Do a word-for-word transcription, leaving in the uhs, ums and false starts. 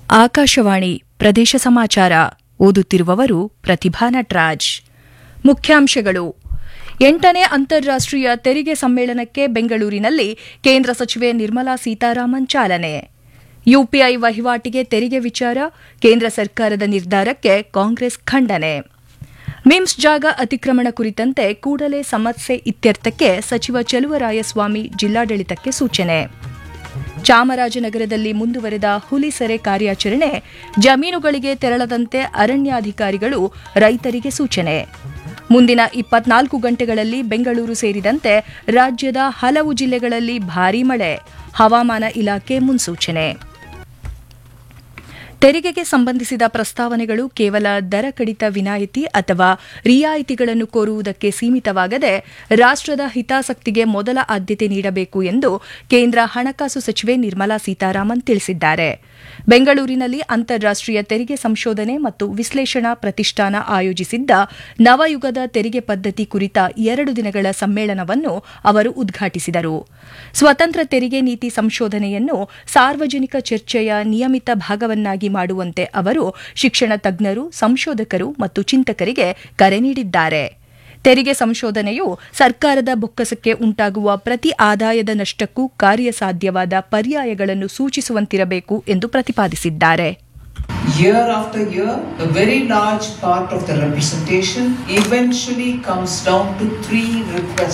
ಆಕಾಶವಾಣಿ ಪ್ರದೇಶ ಸಮಾಚಾರ ಓದುತ್ತಿರುವವರು ಪ್ರತಿಭಾ ನಟರಾಜ್. ಮುಖ್ಯಾಂಶಗಳು. ಎಂಟನೇ ಅಂತಾರಾಷ್ಟೀಯ ತೆರಿಗೆ ಸಮ್ಮೇಳನಕ್ಕೆ ಬೆಂಗಳೂರಿನಲ್ಲಿ ಕೇಂದ್ರ ಸಚಿವೆ ನಿರ್ಮಲಾ ಸೀತಾರಾಮನ್ ಚಾಲನೆ. ಯುಪಿಐ ವಹಿವಾಟಿಗೆ ತೆರಿಗೆ ವಿಚಾರ, ಕೇಂದ್ರ ಸರ್ಕಾರದ ನಿರ್ಧಾರಕ್ಕೆ ಕಾಂಗ್ರೆಸ್ ಖಂಡನೆ. ಮಿಮ್ಸ್ ಜಾಗ ಅತಿಕ್ರಮಣ ಕುರಿತಂತೆ ಕೂಡಲೇ ಸಮಸ್ಯೆ ಇತ್ಯರ್ಥಕ್ಕೆ ಸಚಿವ ಚಲುವರಾಯಸ್ವಾಮಿ ಜಿಲ್ಲಾಡಳಿತಕ್ಕೆ ಸೂಚನೆ. ಚಾಮರಾಜನಗರದಲ್ಲಿ ಮುಂದುವರೆದ ಹುಲಿ ಸೆರೆ ಕಾರ್ಯಾಚರಣೆ, ಜಮೀನುಗಳಿಗೆ ತೆರಳದಂತೆ ಅರಣ್ಯಾಧಿಕಾರಿಗಳು ರೈತರಿಗೆ ಸೂಚನೆ. ಮುಂದಿನ ಇಪ್ಪತ್ನಾಲ್ಕು ಗಂಟೆಗಳಲ್ಲಿ ಬೆಂಗಳೂರು ಸೇರಿದಂತೆ ರಾಜ್ಯದ ಹಲವು ಜಿಲ್ಲೆಗಳಲ್ಲಿ ಭಾರೀ ಮಳೆ, ಹವಾಮಾನ ಇಲಾಖೆ ಮುನ್ಸೂಚನೆ. ತೆರಿಗೆಗೆ ಸಂಬಂಧಿಸಿದ ಪ್ರಸ್ತಾವನೆಗಳು ಕೇವಲ ದರ ಕಡಿತ ವಿನಾಯಿತಿ ಅಥವಾ ರಿಯಾಯಿತಿಗಳನ್ನು ಕೋರುವುದಕ್ಕೆ ಸೀಮಿತವಾಗದೆ ರಾಷ್ಟ್ರದ ಹಿತಾಸಕ್ತಿಗೆ ಮೊದಲ ಆದ್ಯತೆ ನೀಡಬೇಕು ಎಂದು ಕೇಂದ್ರ ಹಣಕಾಸು ಸಚಿವೆ ನಿರ್ಮಲಾ ಸೀತಾರಾಮನ್ ತಿಳಿಸಿದ್ದಾರೆ. ಬೆಂಗಳೂರಿನಲ್ಲಿ ಅಂತಾರಾಷ್ಟೀಯ ತೆರಿಗೆ ಸಂಶೋಧನೆ ಮತ್ತು ವಿಶ್ಲೇಷಣಾ ಪ್ರತಿಷ್ಠಾನ ಆಯೋಜಿಸಿದ್ದ ನವಯುಗದ ತೆರಿಗೆ ಪದ್ಧತಿ ಕುರಿತ ಎರಡು ದಿನಗಳ ಸಮ್ಮೇಳನವನ್ನು ಅವರು ಉದ್ಘಾಟಿಸಿದರು. ಸ್ವತಂತ್ರ ತೆರಿಗೆ ನೀತಿ ಸಂಶೋಧನೆಯನ್ನು ಸಾರ್ವಜನಿಕ ಚರ್ಚೆಯ ನಿಯಮಿತ ಭಾಗವನ್ನಾಗಿ ಮಾಡುವಂತೆ ಅವರು ಶಿಕ್ಷಣ ತಜ್ಞರು, ಸಂಶೋಧಕರು ಮತ್ತು ಚಿಂತಕರಿಗೆ ಕರೆ ನೀಡಿದ್ದಾರೆ. ತೆರಿಗೆ ಸಂಶೋಧನೆಯು ಸರ್ಕಾರದ ಬೊಕ್ಕಸಕ್ಕೆ ಉಂಟಾಗುವ ಪ್ರತಿ ಆದಾಯದ ನಷ್ಟಕ್ಕೂ ಕಾರ್ಯಸಾಧ್ಯವಾದ ಪರ್ಯಾಯಗಳನ್ನು ಸೂಚಿಸುವಂತಿರಬೇಕು ಎಂದು ಪ್ರತಿಪಾದಿಸಿದ್ದಾರೆ. Year after year, a very large part of the representation eventually comes down to three requests.